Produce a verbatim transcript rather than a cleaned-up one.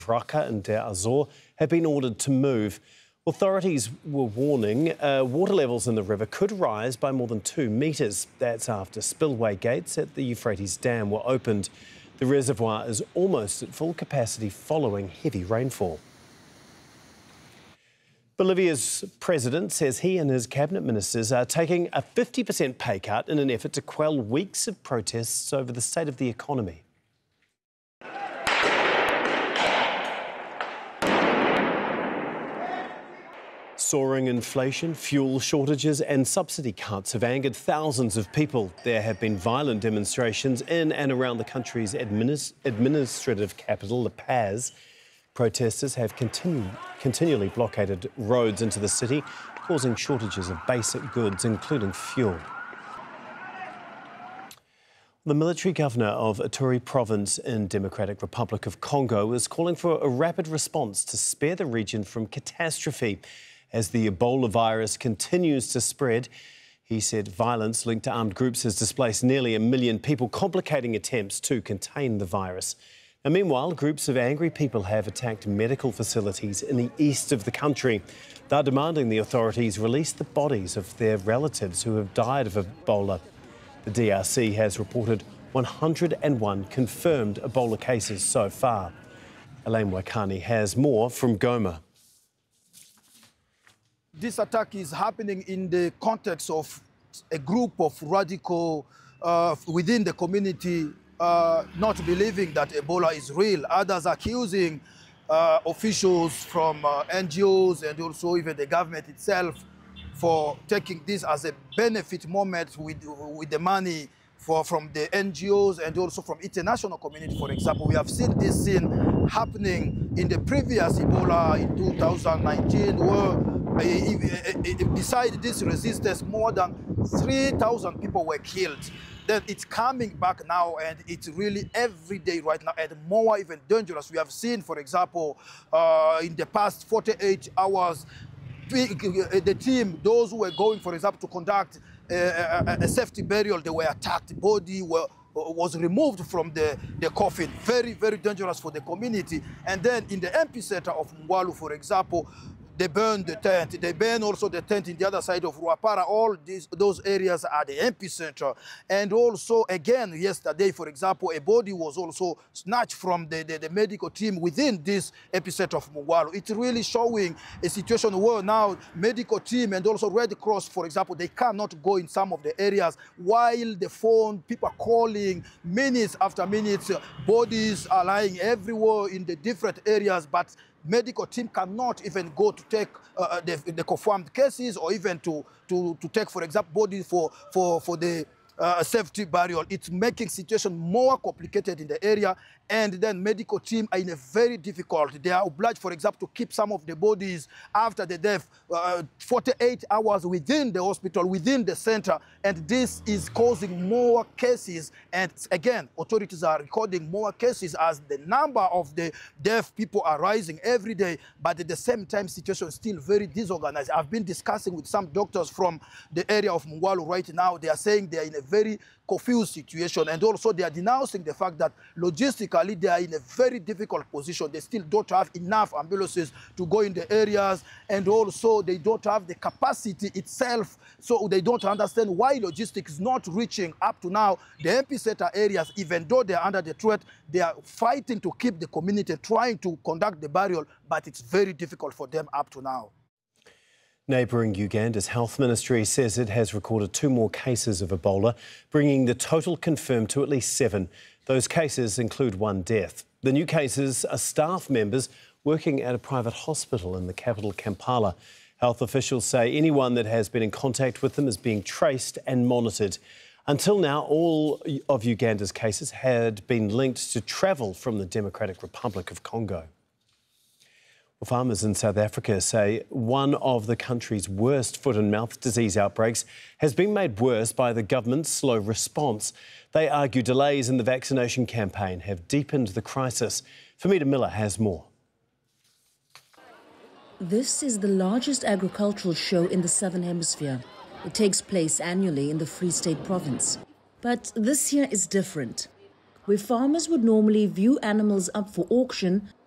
Raqqa and Deir Azor have been ordered to move. Authorities were warning uh, water levels in the river could rise by more than two metres. That's after spillway gates at the Euphrates Dam were opened. The reservoir is almost at full capacity following heavy rainfall. Bolivia's president says he and his cabinet ministers are taking a fifty percent pay cut in an effort to quell weeks of protests over the state of the economy. Soaring inflation, fuel shortages and subsidy cuts have angered thousands of people. There have been violent demonstrations in and around the country's administ administrative capital, La Paz. Protesters have continu continually blockaded roads into the city, causing shortages of basic goods, including fuel. The military governor of Ituri province in Democratic Republic of Congo is calling for a rapid response to spare the region from catastrophe. As the Ebola virus continues to spread, he said violence linked to armed groups has displaced nearly a million people, complicating attempts to contain the virus. Now, meanwhile, groups of angry people have attacked medical facilities in the east of the country. They're demanding the authorities release the bodies of their relatives who have died of Ebola. The D R C has reported one hundred and one confirmed Ebola cases so far. Elaine Wakani has more from Goma. This attack is happening in the context of a group of radical uh, within the community uh, not believing that Ebola is real. Others accusing uh, officials from uh, N G Os and also even the government itself for taking this as a benefit moment with, with the money for, from the N G Os and also from international community, for example. We have seen this scene happening in the previous Ebola in two thousand nineteen, where uh, beside this resistance, more than three thousand people were killed. Then it's coming back now, and it's really every day right now, and more even dangerous. We have seen, for example, uh, in the past forty-eight hours, the team, those who were going, for example, to conduct a, a, a safety burial, they were attacked, body were, was removed from the, the coffin. Very, very dangerous for the community. And then in the epicenter of Mungwalu, for example, they burned the tent. They burned also the tent in the other side of Ruapara. All these, those areas are the epicenter. And also, again, yesterday, for example, a body was also snatched from the, the, the medical team within this epicenter of Mungwalu. It's really showing a situation where now medical team and also Red Cross, for example, they cannot go in some of the areas, while the phone, people are calling minutes after minutes. Bodies are lying everywhere in the different areas, but medical team cannot even go to take uh, the, the confirmed cases, or even to, to, to take, for example, bodies for, for, for the uh, safety burial. It's making situation more complicated in the area, and then medical team are in a very difficult. They are obliged, for example, to keep some of the bodies after the death uh, forty-eight hours within the hospital, within the center, and this is causing more cases. And again, authorities are recording more cases as the number of the deaf people are rising every day, but at the same time, situation is still very disorganized. I've been discussing with some doctors from the area of Mungwalu right now. They are saying they are in a very confused situation, and also they are denouncing the fact that logistically they are in a very difficult position. They still don't have enough ambulances to go in the areas, and also they don't have the capacity itself, so they don't understand why logistics is not reaching up to now the epicenter areas. Even though they are under the threat, they are fighting to keep the community, trying to conduct the burial, but it's very difficult for them up to now. Neighbouring Uganda's health ministry says it has recorded two more cases of Ebola, bringing the total confirmed to at least seven. Those cases include one death. The new cases are staff members working at a private hospital in the capital, Kampala. Health officials say anyone that has been in contact with them is being traced and monitored. Until now, all of Uganda's cases had been linked to travel from the Democratic Republic of Congo. Well, farmers in South Africa say one of the country's worst foot and mouth disease outbreaks has been made worse by the government's slow response. They argue delays in the vaccination campaign have deepened the crisis. Famita Miller has more. This is the largest agricultural show in the Southern Hemisphere. It takes place annually in the Free State province. But this year is different. Where farmers would normally view animals up for auction,